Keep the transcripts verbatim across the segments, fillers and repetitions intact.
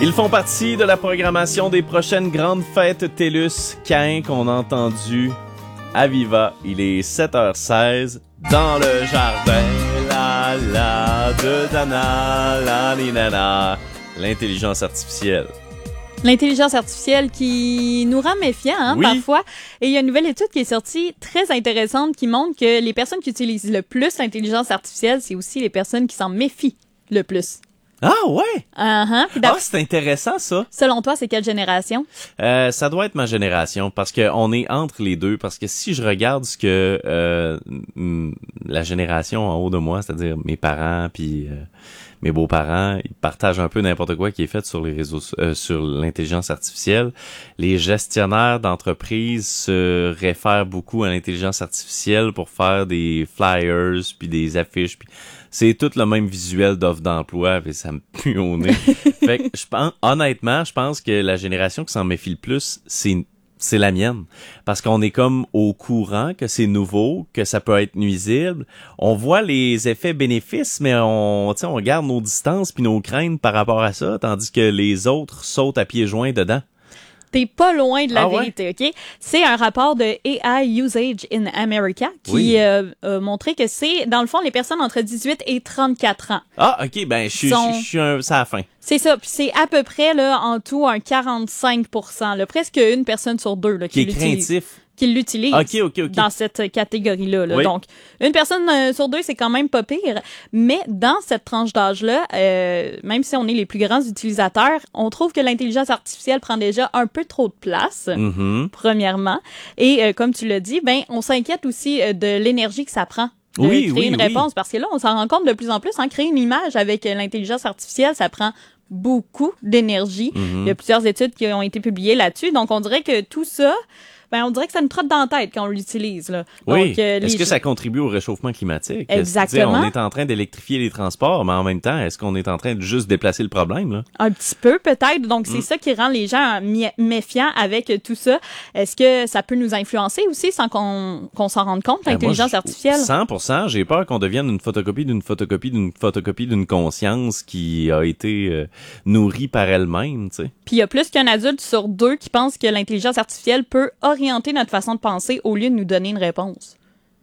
Ils font partie de la programmation des prochaines grandes fêtes TELUS. Caïn qu'on a entendu à Viva. Il est sept heures seize dans le jardin. La la de Dana, la li nana. L'intelligence artificielle. L'intelligence artificielle qui nous rend méfiants, hein, oui. parfois. Et il y a une nouvelle étude qui est sortie très intéressante qui montre que les personnes qui utilisent le plus l'intelligence artificielle, c'est aussi les personnes qui s'en méfient le plus. Ah ouais? Uh-huh. Ah, c'est intéressant ça. Selon toi, c'est quelle génération? Euh, ça doit être ma génération parce que on est entre les deux. Parce que si je regarde ce que euh, m- la génération en haut de moi, c'est-à-dire mes parents puis euh, mes beaux-parents, ils partagent un peu n'importe quoi qui est fait sur les réseaux, euh, sur l'intelligence artificielle. Les gestionnaires d'entreprises se réfèrent beaucoup à l'intelligence artificielle pour faire des flyers puis des affiches. Puis c'est tout le même visuel d'offre d'emploi, et ça me pue au nez. Fait que je pense, honnêtement, je pense que la génération qui s'en méfie le plus, c'est c'est la mienne. Parce qu'on est comme au courant que c'est nouveau, que ça peut être nuisible. On voit les effets bénéfices, mais on, tu sais, on garde nos distances puis nos craintes par rapport à ça, tandis que les autres sautent à pieds joints dedans. T'es pas loin de la ah vérité, ouais? OK? C'est un rapport de A I Usage in America qui oui. euh, a montré que c'est, dans le fond, les personnes entre dix-huit et trente-quatre ans. Ah, OK, ben, je suis, sont... je suis un, c'est à la fin. C'est ça, puis c'est à peu près, là, en tout, un quarante-cinq pour cent, là, presque une personne sur deux, là, qui, qui est l'utilise. craintif. Qui l'utilise okay, okay, okay. dans cette catégorie-là. Là. Oui. Donc, une personne euh, sur deux, c'est quand même pas pire. Mais dans cette tranche d'âge-là, euh, même si on est les plus grands utilisateurs, on trouve que l'intelligence artificielle prend déjà un peu trop de place, mm-hmm. premièrement. Et euh, comme tu l'as dit, ben on s'inquiète aussi euh, de l'énergie que ça prend. De oui, créer oui, une oui. réponse. Parce que là, on s'en rend compte de plus en plus. Hein, créer une image avec euh, l'intelligence artificielle, ça prend beaucoup d'énergie. Mm-hmm. Il y a plusieurs études qui ont été publiées là-dessus. Donc, on dirait que tout ça... Ben, on dirait que ça nous trotte dans la tête quand on l'utilise, là. Oui. Donc, euh, est-ce les... que ça contribue au réchauffement climatique? Exactement. On est en train d'électrifier les transports, mais en même temps, est-ce qu'on est en train de juste déplacer le problème, là? Un petit peu, peut-être. Donc, c'est mm. ça qui rend les gens mé- méfiants avec tout ça. Est-ce que ça peut nous influencer aussi sans qu'on, qu'on s'en rende compte, l'intelligence ben moi, artificielle? cent pour cent. J'ai peur qu'on devienne une photocopie d'une photocopie d'une photocopie d'une conscience qui a été euh, nourrie par elle-même, tu sais. Puis il y a plus qu'un adulte sur deux qui pense que l'intelligence artificielle peut orienter notre façon de penser au lieu de nous donner une réponse.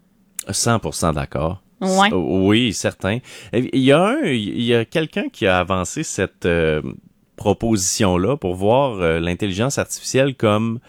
cent pour cent d'accord. Ouais. Oui, certain. Il y a un, il y a quelqu'un qui a avancé cette euh, proposition-là pour voir euh, l'intelligence artificielle comme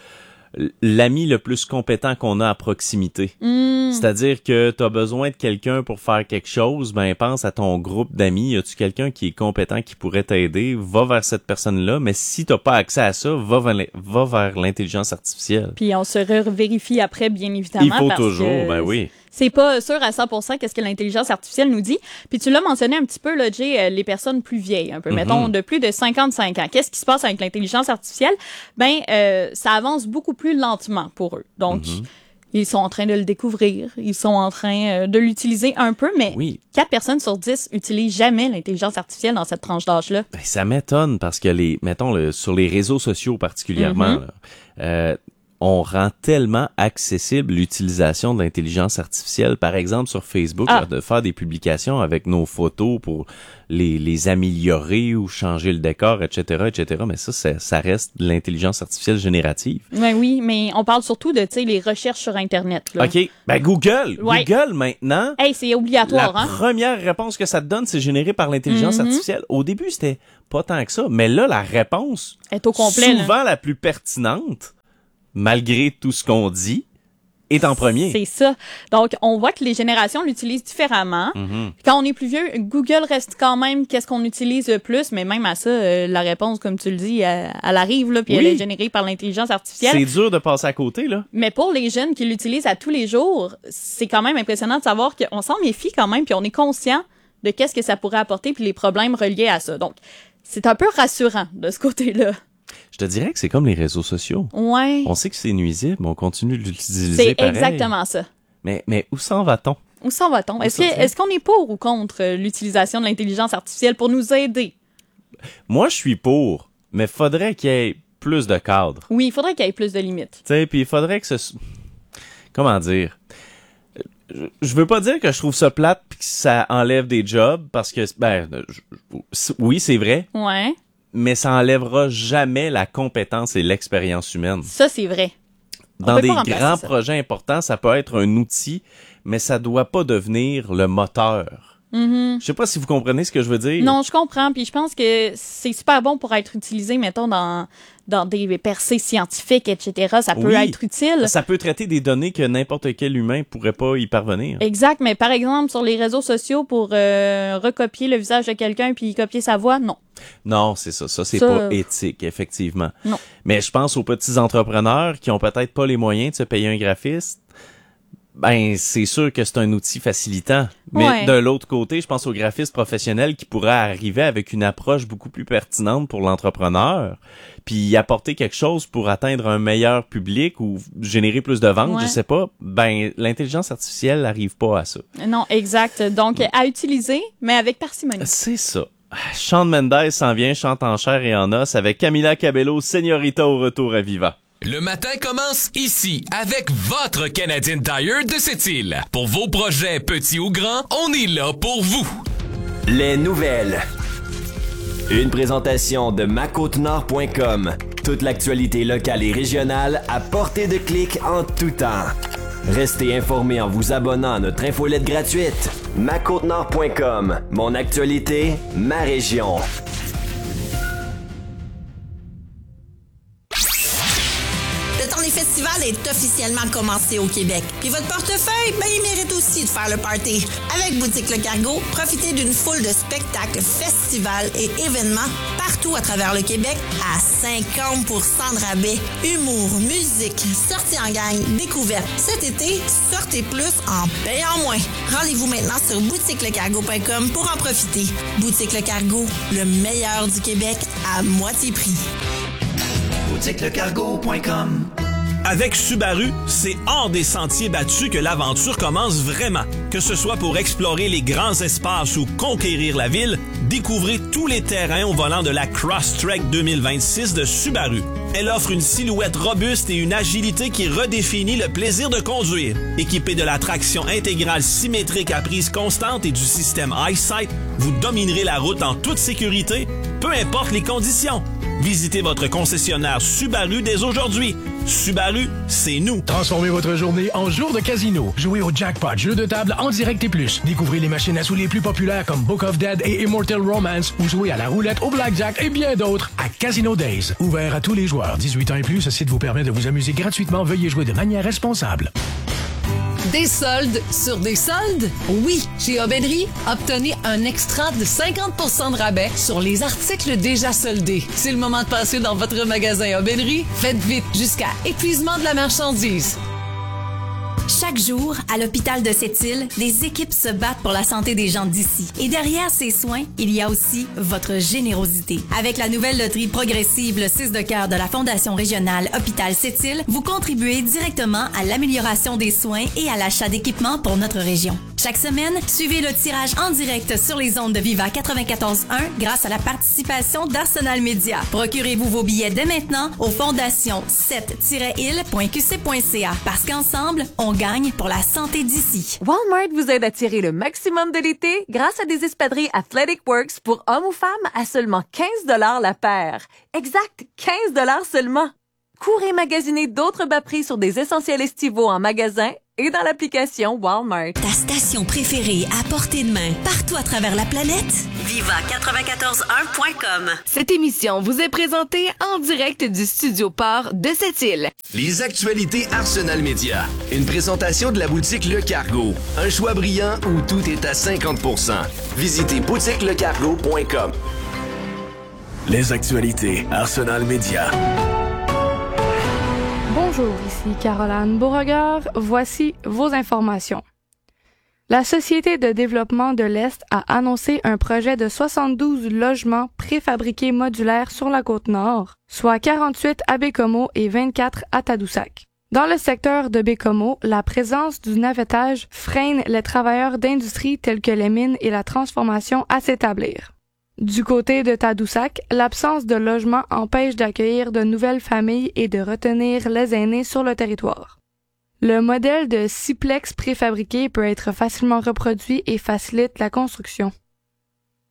l'ami le plus compétent qu'on a à proximité. Mm. C'est-à-dire que tu as besoin de quelqu'un pour faire quelque chose, ben pense à ton groupe d'amis, y a-tu quelqu'un qui est compétent qui pourrait t'aider, va vers cette personne-là, mais si t'as pas accès à ça, va vers, va vers l'intelligence artificielle. Puis on se vérifie après, bien évidemment. Il faut parce toujours, que ben oui. C'est pas sûr à cent pour cent qu'est-ce que l'intelligence artificielle nous dit. Puis tu l'as mentionné un petit peu, là, Jay, euh, les personnes plus vieilles, un peu, mm-hmm. mettons, de plus de cinquante-cinq ans. Qu'est-ce qui se passe avec l'intelligence artificielle? Ben, euh, ça avance beaucoup plus lentement pour eux. Donc, mm-hmm. ils sont en train de le découvrir. Ils sont en train euh, de l'utiliser un peu, mais oui. quatre personnes sur dix utilisent jamais l'intelligence artificielle dans cette tranche d'âge-là. Ben, ça m'étonne parce que, les, mettons, le, sur les réseaux sociaux particulièrement, mm-hmm. là, euh, on rend tellement accessible l'utilisation de l'intelligence artificielle. Par exemple, sur Facebook, ah. là, de faire des publications avec nos photos pour les, les améliorer ou changer le décor, et cetera, et cetera. Mais ça, ça, ça reste de l'intelligence artificielle générative. Ben oui, mais on parle surtout de, tu sais, les recherches sur Internet, là. OK. Ben, Google. Ouais. Google, maintenant. Hey, c'est obligatoire, la hein. La première réponse que ça te donne, c'est généré par l'intelligence mm-hmm. artificielle. Au début, c'était pas tant que ça. Mais là, la réponse. Est au complet, souvent là. la plus pertinente, malgré tout ce qu'on dit, est en premier. C'est ça. Donc, on voit que les générations l'utilisent différemment. Mm-hmm. Quand on est plus vieux, Google reste quand même qu'est-ce qu'on utilise le plus, mais même à ça, euh, la réponse, comme tu le dis, elle, elle arrive, là, puis oui. elle est générée par l'intelligence artificielle. C'est dur de passer à côté, là. Mais pour les jeunes qui l'utilisent à tous les jours, c'est quand même impressionnant de savoir qu'on s'en méfie quand même, puis on est conscient de qu'est-ce que ça pourrait apporter, puis les problèmes reliés à ça. Donc, c'est un peu rassurant de ce côté-là. Je te dirais que c'est comme les réseaux sociaux. Ouais. On sait que c'est nuisible, mais on continue de l'utiliser C'est pareil. exactement ça. Mais, mais où s'en va-t-on? Où s'en va-t-on? Est-ce, que, est-ce qu'on est pour ou contre l'utilisation de l'intelligence artificielle pour nous aider? Moi, je suis pour, mais faudrait qu'il y ait plus de cadres. Oui, il faudrait qu'il y ait plus de limites. Tu sais, puis il faudrait que ce... Comment dire? Je veux pas dire que je trouve ça plate pis que ça enlève des jobs, parce que, ben, je, oui, c'est vrai. Ouais. mais ça enlèvera jamais la compétence et l'expérience humaine. Ça, c'est vrai. Dans des grands ça. projets importants, ça peut être un outil, mais ça doit pas devenir le moteur. Mm-hmm. Je sais pas si vous comprenez ce que je veux dire. Non, je comprends. Puis je pense que c'est super bon pour être utilisé, mettons, dans, dans des percées scientifiques, et cetera. Ça peut oui, être utile. Ça peut traiter des données que n'importe quel humain pourrait pas y parvenir. Exact. Mais par exemple, sur les réseaux sociaux, pour euh, recopier le visage de quelqu'un puis copier sa voix, non. Non, c'est ça. Ça, c'est ça, pas éthique, effectivement. Non. Mais je pense aux petits entrepreneurs qui ont peut-être pas les moyens de se payer un graphiste. Ben, c'est sûr que c'est un outil facilitant. Mais ouais. de l'autre côté, je pense aux graphistes professionnels qui pourraient arriver avec une approche beaucoup plus pertinente pour l'entrepreneur, puis apporter quelque chose pour atteindre un meilleur public ou générer plus de ventes, ouais. je sais pas. Ben, l'intelligence artificielle n'arrive pas à ça. Non, exact. Donc, à utiliser, mais avec parcimonie. C'est ça. Shawn Mendes s'en vient, chante en chair et en os avec Camila Cabello, Señorita au retour à Viva. Le matin commence ici avec votre Canadian Tire de Sept-Îles. Pour vos projets petits ou grands, on est là pour vous. Les nouvelles. Une présentation de ma côte nord point com. Toute l'actualité locale et régionale à portée de clic en tout temps. Restez informés en vous abonnant à notre infolette gratuite. ma côte nord point com. Mon actualité, ma région. Le festival est officiellement commencé au Québec. Puis votre portefeuille, ben, il mérite aussi de faire le party. Avec Boutique Le Cargo, profitez d'une foule de spectacles, festivals et événements partout à travers le Québec à cinquante pour cent de rabais. Humour, musique, sorties en gang, découvertes. Cet été, sortez plus en payant moins. Rendez-vous maintenant sur boutique le cargo point com pour en profiter. Boutique Le Cargo, le meilleur du Québec à moitié prix. boutique le cargo point com. Avec Subaru, c'est hors des sentiers battus que l'aventure commence vraiment. Que ce soit pour explorer les grands espaces ou conquérir la ville, découvrez tous les terrains au volant de la Crosstrek deux mille vingt-six de Subaru. Elle offre une silhouette robuste et une agilité qui redéfinit le plaisir de conduire. Équipée de la traction intégrale symétrique à prise constante et du système EyeSight, vous dominerez la route en toute sécurité, peu importe les conditions. Visitez votre concessionnaire Subaru dès aujourd'hui. Subaru, c'est nous. Transformez votre journée en jour de casino. Jouez au jackpot, jeu de table en direct et plus. Découvrez les machines à sous les plus populaires comme Book of Dead et Immortal Romance ou jouez à la roulette, au blackjack et bien d'autres à Casino Days. Ouvert à tous les joueurs. dix-huit ans et plus, ce site vous permet de vous amuser gratuitement. Veuillez jouer de manière responsable. Des soldes sur des soldes? Oui, chez Aubainerie, obtenez un extra de cinquante pour cent de rabais sur les articles déjà soldés. C'est le moment de passer dans votre magasin Aubainerie. Faites vite jusqu'à épuisement de la marchandise. Chaque jour, à l'hôpital de Sept-Îles, des équipes se battent pour la santé des gens d'ici. Et derrière ces soins, il y a aussi votre générosité. Avec la nouvelle loterie progressive Le six de cœur de la Fondation régionale Hôpital Sept-Îles, vous contribuez directement à l'amélioration des soins et à l'achat d'équipements pour notre région. Chaque semaine, suivez le tirage en direct sur les ondes de Viva quatre-vingt-quatorze un grâce à la participation d'Arsenal Media. Procurez-vous vos billets dès maintenant au fondation sept tiret île point q c point c a parce qu'ensemble, on gagne pour la santé d'ici. Walmart vous aide à tirer le maximum de l'été grâce à des espadrilles Athletic Works pour hommes ou femmes à seulement quinze dollars la paire. Exact, quinze dollars seulement. Courez magasiner d'autres bas prix sur des essentiels estivaux en magasin et dans l'application Walmart. Ta station préférée à portée de main, partout à travers la planète? Viva quatre-vingt-quatorze un point com. Cette émission vous est présentée en direct du Studio Port de Sept-Îles. Les actualités Arsenal Média. Une présentation de la boutique Le Cargo. Un choix brillant où tout est à cinquante pour cent. Visitez boutique le cargo point com. Les actualités Arsenal Média. Bonjour, ici Caroline Beauregard. Voici vos informations. La Société de développement de l'Est a annoncé un projet de soixante-douze logements préfabriqués modulaires sur la Côte-Nord, soit quarante-huit à Bécomo et vingt-quatre à Tadoussac. Dans le secteur de Bécomo, la présence du navettage freine les travailleurs d'industrie tels que les mines et la transformation à s'établir. Du côté de Tadoussac, l'absence de logement empêche d'accueillir de nouvelles familles et de retenir les aînés sur le territoire. Le modèle de sixplex préfabriqué peut être facilement reproduit et facilite la construction.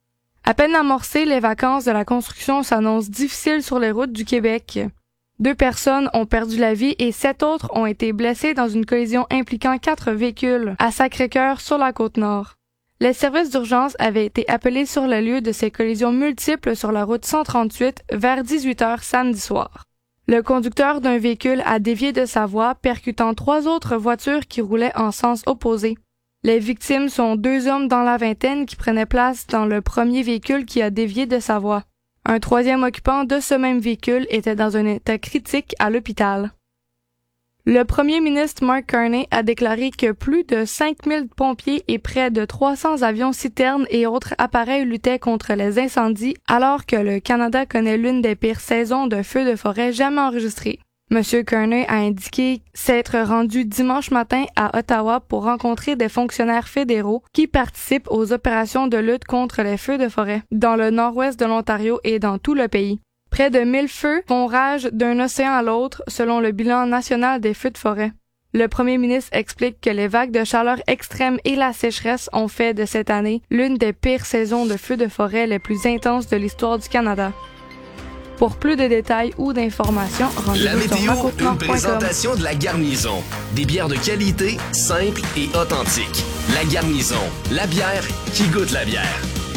À peine amorcées, les vacances de la construction s'annoncent difficiles sur les routes du Québec. Deux personnes ont perdu la vie et sept autres ont été blessées dans une collision impliquant quatre véhicules à Sacré-Cœur sur la Côte-Nord. Les services d'urgence avaient été appelés sur le lieu de ces collisions multiples sur la route cent trente-huit vers dix-huit heures samedi soir. Le conducteur d'un véhicule a dévié de sa voie, percutant trois autres voitures qui roulaient en sens opposé. Les victimes sont deux hommes dans la vingtaine qui prenaient place dans le premier véhicule qui a dévié de sa voie. Un troisième occupant de ce même véhicule était dans un état critique à l'hôpital. Le premier ministre Mark Carney a déclaré que plus de cinq mille pompiers et près de trois cents avions-citernes et autres appareils luttaient contre les incendies alors que le Canada connaît l'une des pires saisons de feux de forêt jamais enregistrées. Monsieur Carney a indiqué s'être rendu dimanche matin à Ottawa pour rencontrer des fonctionnaires fédéraux qui participent aux opérations de lutte contre les feux de forêt dans le nord-ouest de l'Ontario et dans tout le pays. Près de mille feux font rage d'un océan à l'autre selon le bilan national des feux de forêt. Le premier ministre explique que les vagues de chaleur extrême et la sécheresse ont fait de cette année l'une des pires saisons de feux de forêt les plus intenses de l'histoire du Canada. Pour plus de détails ou d'informations, rendez-vous sur ma côte nord point com. Une présentation de La Garnison. Des bières de qualité, simples et authentiques. La Garnison, la bière qui goûte la bière.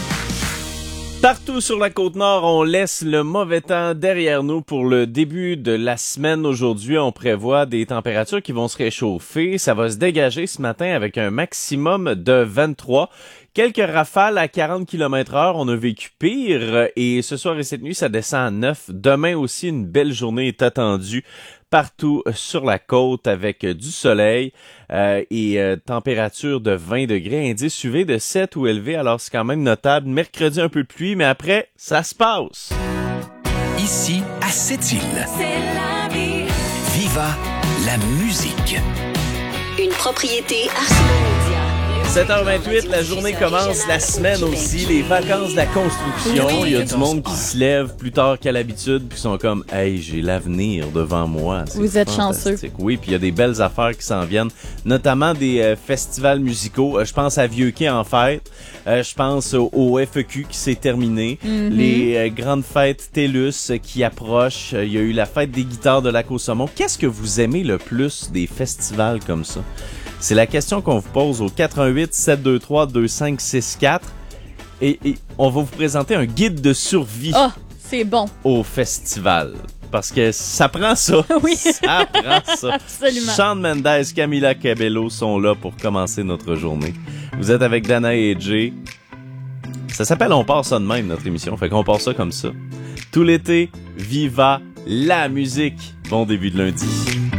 Partout sur la Côte-Nord, on laisse le mauvais temps derrière nous pour le début de la semaine. Aujourd'hui, on prévoit des températures qui vont se réchauffer. Ça va se dégager ce matin avec un maximum de vingt-trois. Quelques rafales à quarante kilomètres heure, on a vécu pire. Et ce soir et cette nuit, ça descend à neuf. Demain aussi, une belle journée est attendue partout sur la côte avec du soleil euh, et euh, température de vingt degrés, indice U V de sept ou élevé, alors c'est quand même notable. Mercredi, un peu de pluie, mais après, ça se passe. Ici, à Sept-Îles. C'est la vie. Viva la musique. Une propriété ArcelorMedia. sept heures vingt-huit, la journée commence, la semaine aussi, les vacances de la construction. Il y a du monde qui se lève plus tard qu'à l'habitude puis qui sont comme « Hey, j'ai l'avenir devant moi. » Vous êtes chanceux. Oui, puis il y a des belles affaires qui s'en viennent, notamment des euh, festivals musicaux. Euh, je pense à Vieux-Quai en fête. Euh, je pense au, au F E Q qui s'est terminé. Mm-hmm. Les euh, grandes fêtes TELUS euh, qui approchent. Euh, il y a eu la fête des guitares de Lac-au-Saumon. Qu'est-ce que vous aimez le plus des festivals comme ça? C'est la question qu'on vous pose au quatre un huit, sept deux trois, deux cinq six quatre et, et on va vous présenter un guide de survie. Oh, c'est bon. Au festival. Parce que ça prend ça. Oui. Ça prend ça. Absolument. Shawn Mendes, Camila Cabello sont là pour commencer notre journée. Vous êtes avec Dana et Jay. Ça s'appelle On part ça de même, notre émission. Fait qu'on part ça comme ça. Tout l'été, viva la musique. Bon début de lundi.